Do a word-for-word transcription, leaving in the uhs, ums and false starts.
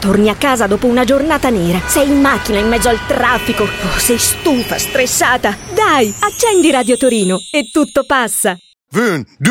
Torni a casa dopo una giornata nera, sei in macchina in mezzo al traffico, oh, sei stufa, stressata. Dai, accendi Radio Torino e tutto passa. Un,